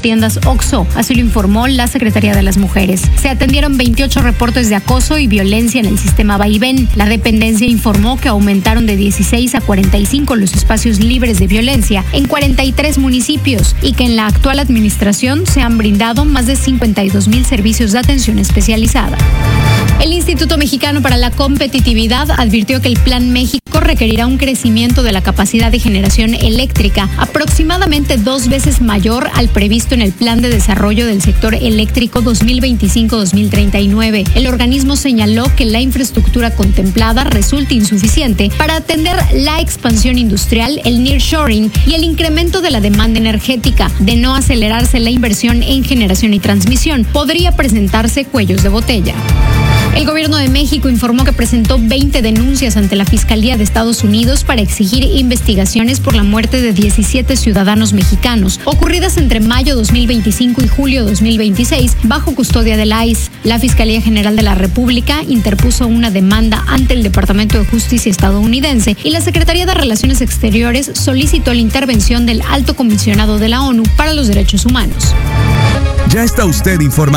tiendas OXXO, así lo informó la Secretaría de las Mujeres. Se atendieron 28 reportes de acoso y violencia en el sistema Vaivén. La dependencia informó que aumentaron de 16 a 45 los espacios libres de violencia en 43 municipios y que en la actual administración se han brindado más de 52,000 servicios de atención especializada. El Instituto Mexicano para la Competitividad advirtió que el Plan México requerirá un crecimiento de la capacidad de generación eléctrica aproximadamente 2 veces mayor al previsto en el Plan de Desarrollo del Sector Eléctrico 2025-2039. El organismo señaló que la infraestructura contemplada resulta insuficiente para atender la expansión industrial, el nearshoring y el incremento de la demanda energética. De no acelerarse la inversión en generación y transmisión, podría presentarse cuellos de botella. El gobierno de México informó que presentó 20 denuncias ante la Fiscalía de Estados Unidos para exigir investigaciones por la muerte de 17 ciudadanos mexicanos, ocurridas entre mayo 2025 y julio 2026, bajo custodia de la ICE. La Fiscalía General de la República interpuso una demanda ante el Departamento de Justicia estadounidense y la Secretaría de Relaciones Exteriores solicitó la intervención del Alto Comisionado de la ONU para los Derechos Humanos. Ya está usted informado.